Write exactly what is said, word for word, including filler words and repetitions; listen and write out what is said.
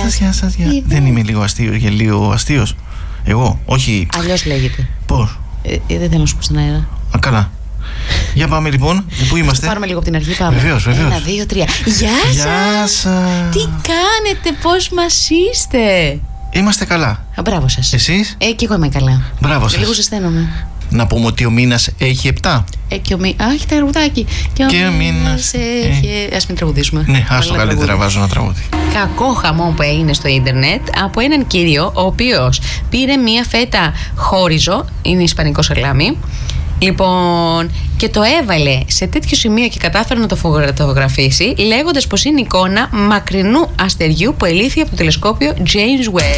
σας, γεια σας. Γεια. Δεν είμαι λίγο αστείο, λίγο αστείος. Εγώ, όχι. Αλλιώς λέγεται. Πώς? Ε, ε, δεν θέλω να σου πω στον αέρα. Α, καλά. Για πάμε λοιπόν. Πού είμαστε? Πάρουμε λίγο από την αρχή. Πάμε. Βεβαίως, βεβαίως. Ένα, δύο, τρία. Γεια σας. Γεια σας. Τι κάνετε, πώς μας είστε? Είμαστε καλά. Α, μπράβο σας. Εσείς? Ε, και εγώ είμαι καλά. Μπράβο σας. Λίγο ζεσταίνομαι. Να πούμε ότι ο μήνας έχει επτά. Ε, και ο μη... Α, έχει τραγουδάκι. Και ο, Και ο μήνας μήνας έχει... Ε... Ας μην τραγουδήσουμε. Ναι, ας το καλύτερα βάζω ένα τραγούδι. Κακό χαμό που έγινε στο ίντερνετ από έναν κύριο ο οποίος πήρε μία φέτα χόριζο, είναι ισπανικό σαλάμι, λοιπόν, και το έβαλε σε τέτοιο σημείο και κατάφερε να το φωτογραφίσει, λέγοντας πως είναι εικόνα μακρινού αστεριού που ελήφθη από το τηλεσκόπιο James Webb.